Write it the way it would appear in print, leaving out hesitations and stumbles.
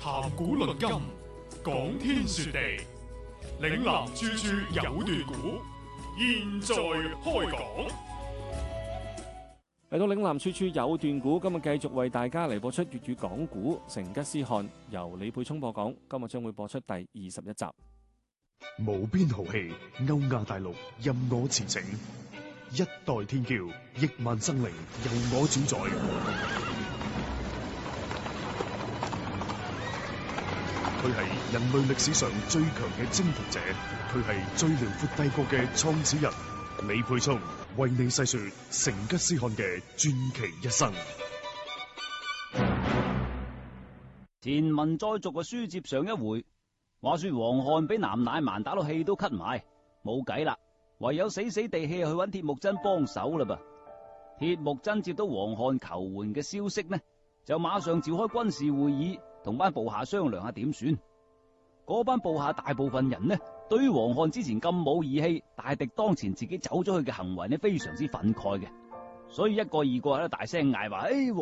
談古論今，講天說地，嶺南處處有段古，現在開講。 嚟到嶺南處處有段古，今日繼續為大家嚟播出粵語講古，成吉思汗由李沛聰播講，今日將會播出第21集。 無邊豪氣，歐亞大陸任我馳騁，一代天驕，億萬生靈由我主宰。佢係人類歷史上最強嘅征服者，佢係最遼闊帝國嘅創始人。李沛聰為你細說成吉思汗嘅傳奇一生。 前文再續嘅書接上一回，話說黃漢俾南乃蠻打到氣都咳埋，冇計啦，唯有死死地氣去揾鐵木真幫手啦噃。鐵木真接到黃漢求援嘅消息呢，就馬上召開軍事會議，同班部下商量下點算。嗰班部下大部分人呢，對於黃漢之前咁冇義氣，大敵當前自己走咗去嘅行為呢，非常之憤慨嘅，所以一個二個喺度大聲嗌話：